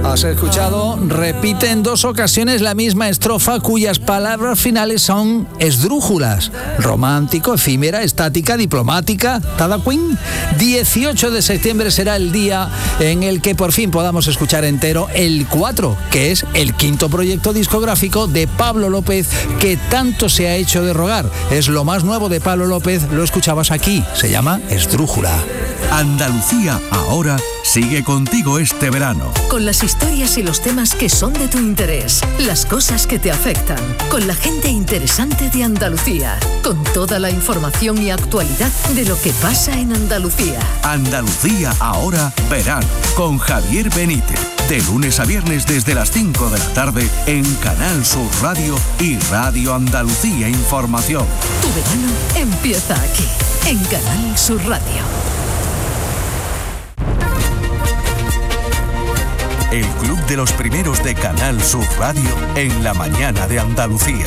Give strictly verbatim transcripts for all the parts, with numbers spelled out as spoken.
Has escuchado, repite en dos ocasiones la misma estrofa cuyas palabras finales son esdrújulas. Romántico, efímera, estática, diplomática, tada queen. dieciocho de septiembre será el día en el que por fin podamos escuchar entero el cuatro, que es el quinto proyecto discográfico de Pablo López que tanto se ha hecho de rogar. Es lo más nuevo de Pablo López, lo escuchabas aquí, se llama Esdrújula. Andalucía ahora sigue contigo este verano. Con las historias y los temas que son de tu interés, las cosas que te afectan, con la gente interesante de Andalucía, con toda la información y actualidad de lo que pasa en Andalucía. Andalucía ahora verano, con Javier Benítez. De lunes a viernes desde las cinco de la tarde en Canal Sur Radio y Radio Andalucía Información. Tu verano empieza aquí, en Canal Sur Radio. El Club de los Primeros de Canal Sur Radio en la mañana de Andalucía.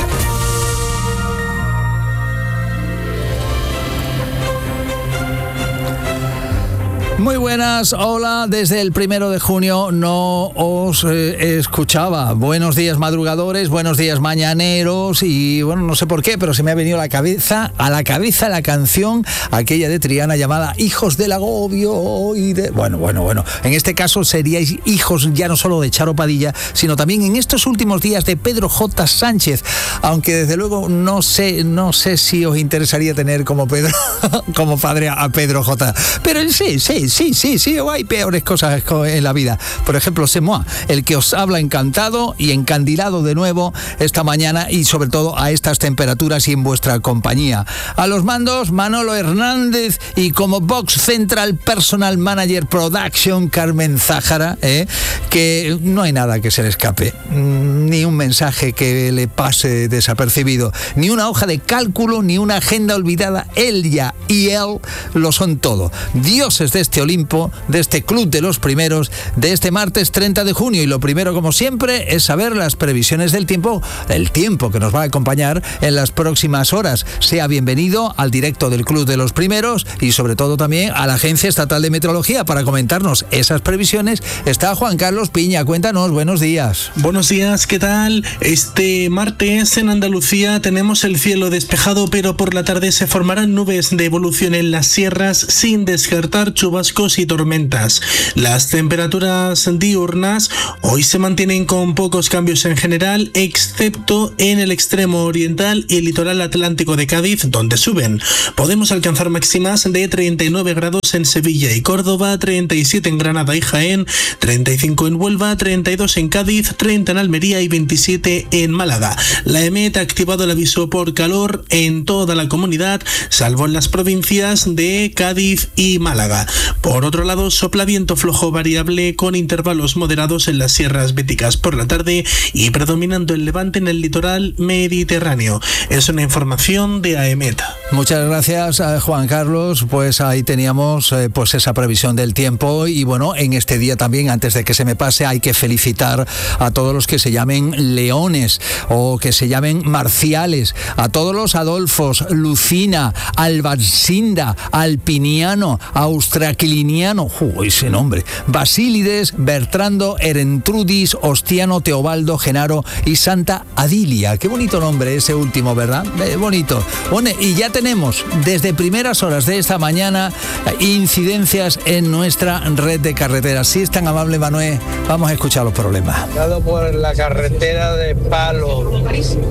Muy buenas, hola, desde el primero de junio no os eh, escuchaba. Buenos días madrugadores, buenos días mañaneros y bueno, no sé por qué, pero se me ha venido a la cabeza, a la cabeza la canción aquella de Triana llamada Hijos del Agobio y de... Bueno, bueno, bueno, en este caso seríais hijos ya no solo de Charo Padilla, sino también en estos últimos días de Pedro J. Sánchez, aunque desde luego no sé, no sé si os interesaría tener como Pedro, como padre a Pedro J. Pero sí, sí, Sí, sí, sí, hay peores cosas en la vida. Por ejemplo, c'est moi, el que os habla encantado y encandilado de nuevo esta mañana y sobre todo a estas temperaturas y en vuestra compañía. A los mandos, Manolo Hernández y como Box Central Personal Manager Production, Carmen Zájara, ¿eh? Que no hay nada que se le escape, ni un mensaje que le pase desapercibido, ni una hoja de cálculo, ni una agenda olvidada. Ella y él lo son todo. Dioses de este Olimpo, de este Club de los Primeros, de este martes treinta de junio. Y lo primero, como siempre, es saber las previsiones del tiempo, el tiempo que nos va a acompañar en las próximas horas. Sea bienvenido al directo del Club de los Primeros y sobre todo también a la Agencia Estatal de Meteorología para comentarnos esas previsiones. Está Juan Carlos Piña, cuéntanos, buenos días. Buenos días, ¿qué tal? Este martes en Andalucía tenemos el cielo despejado, pero por la tarde se formarán nubes de evolución en las sierras sin descartar chubascos y tormentas. Las temperaturas diurnas hoy se mantienen con pocos cambios en general, excepto en el extremo oriental y el litoral atlántico de Cádiz, donde suben. Podemos alcanzar máximas de treinta y nueve grados en Sevilla y Córdoba, treinta y siete en Granada y Jaén, treinta y cinco en Huelva, treinta y dos en Cádiz, treinta en Almería y veintisiete en Málaga. La E M E T ha activado el aviso por calor en toda la comunidad, salvo en las provincias de Cádiz y Málaga. Por otro lado, sopla viento flojo variable con intervalos moderados en las sierras béticas por la tarde y predominando el levante en el litoral mediterráneo. Es una información de A E M E T. Muchas gracias, Juan Carlos. Pues ahí teníamos eh, pues esa previsión del tiempo y bueno, en este día también, antes de que se me pase, hay que felicitar a todos los que se llamen Leones o que se llamen Marciales, a todos los Adolfos, Lucina, Albarcinda, Alpiniano, Austraquiliniano, uh, ese nombre, Basílides, Bertrando, Erentrudis, Ostiano, Teobaldo, Genaro y Santa Adilia. Qué bonito nombre ese último, ¿verdad? Eh, bonito. Bueno, y ya tenemos desde primeras horas de esta mañana incidencias en nuestra red de carreteras. Si es tan amable, Manuel, vamos a escuchar los problemas. Por la carretera de Palo,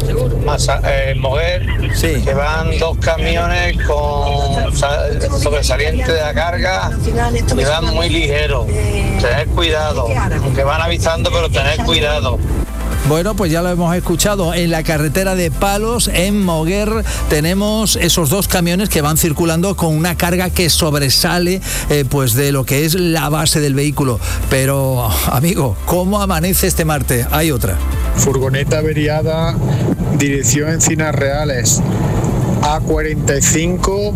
Masa, eh, Moguer, sí, que van dos camiones con sobresaliente de la carga y van muy ligeros. Tener cuidado, aunque van avisando, pero tener cuidado. Bueno, pues ya lo hemos escuchado. En la carretera de Palos, en Moguer, tenemos esos dos camiones que van circulando con una carga que sobresale eh, pues de lo que es la base del vehículo. Pero, amigo, ¿cómo amanece este martes? Hay otra. Furgoneta averiada, dirección Encinas Reales, A cuarenta y cinco,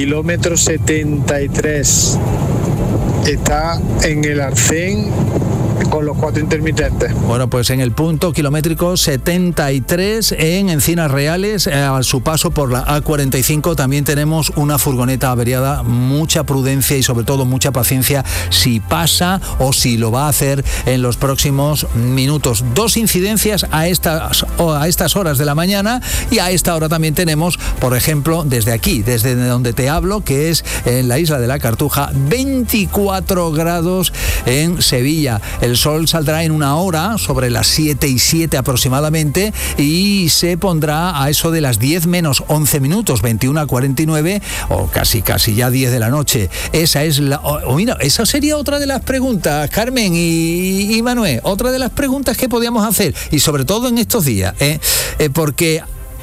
kilómetro setenta y tres. Está en el arcén con los cuatro intermitentes. Bueno, pues en el punto kilométrico setenta y tres en Encinas Reales, eh, a su paso por la A cuarenta y cinco, también tenemos una furgoneta averiada. Mucha prudencia y sobre todo mucha paciencia si pasa o si lo va a hacer en los próximos minutos. Dos incidencias a estas, a estas horas de la mañana, y a esta hora también tenemos, por ejemplo, desde aquí, desde donde te hablo, que es en la isla de la Cartuja, veinticuatro grados en Sevilla. El sol saldrá en una hora, sobre las siete y siete aproximadamente, y se pondrá a eso de las diez menos once minutos, veintiuno a cuarenta y nueve, o casi casi ya diez de la noche. Esa es la... Oh, mira, esa sería otra de las preguntas, Carmen y, y Manuel, otra de las preguntas que podíamos hacer, y sobre todo en estos días, ¿eh? Eh, porque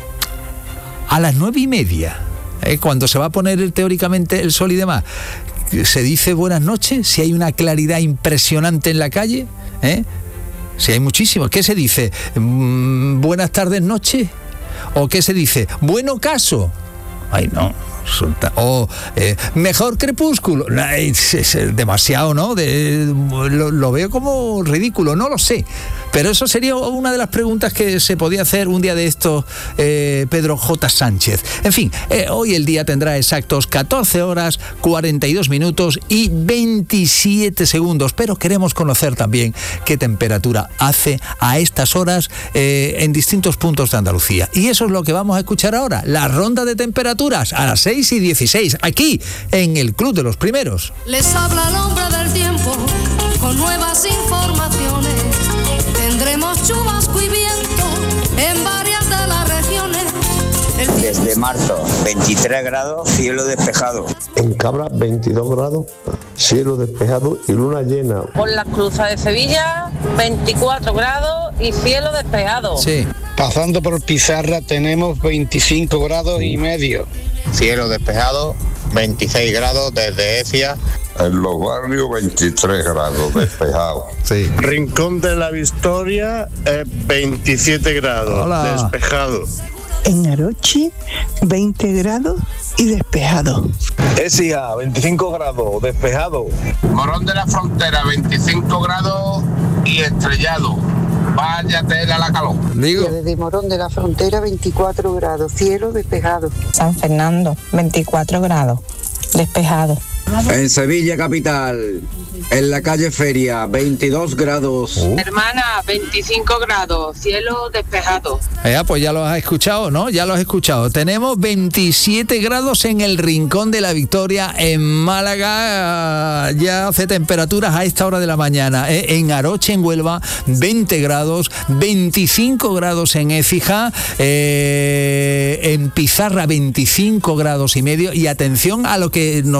a las nueve y media, ¿eh? cuando se va a poner el, teóricamente el sol y demás, se dice buenas noches, si hay una claridad impresionante en la calle, ¿eh? Si hay muchísimo. ¿Qué se dice? ¿Buenas tardes, noche? ¿O qué se dice? ¿Buen ocaso? Ay, no. O eh, mejor crepúsculo. Es, es demasiado, ¿no? De, lo, lo veo como ridículo, no lo sé. Pero eso sería una de las preguntas que se podía hacer un día de estos, eh, Pedro J. Sánchez. En fin, eh, hoy el día tendrá exactos catorce horas, cuarenta y dos minutos y veintisiete segundos. Pero queremos conocer también qué temperatura hace a estas horas eh, en distintos puntos de Andalucía. Y eso es lo que vamos a escuchar ahora. La ronda de temperaturas a las seis y dieciséis, aquí en el Club de los Primeros. Les habla el hombre del tiempo con nuevas informaciones. Tendremos chubasco y viento en varias de las regiones. Desde marzo, veintitrés grados, cielo despejado. En Cabra, veintidós grados, cielo despejado y luna llena. Por la Cruzas de Sevilla, veinticuatro grados y cielo despejado. Sí. Pasando por Pizarra tenemos veinticinco grados y medio. Cielo despejado, veintiséis grados desde Ecija. En los barrios, veintitrés grados despejado. Sí. Rincón de la Victoria, eh, veintisiete grados. Hola. Despejado. En Aroche, veinte grados y despejado. Écija, veinticinco grados, despejado. Morón de la Frontera, veinticinco grados y estrellado. Vaya tela la calor. Digo. Desde Morón de la Frontera, veinticuatro grados, cielo despejado. San Fernando, veinticuatro grados, despejado. En Sevilla capital, en la calle Feria, veintidós grados. Uh. Hermana, veinticinco grados, cielo despejado. Eh, pues ya lo has escuchado, ¿no? Ya lo has escuchado. Tenemos veintisiete grados en el Rincón de la Victoria, en Málaga. Ya hace temperaturas a esta hora de la mañana. Eh, en Aroche, en Huelva, veinte grados, veinticinco grados en Écija, eh, en Pizarra, veinticinco grados y medio. Y atención a lo que nos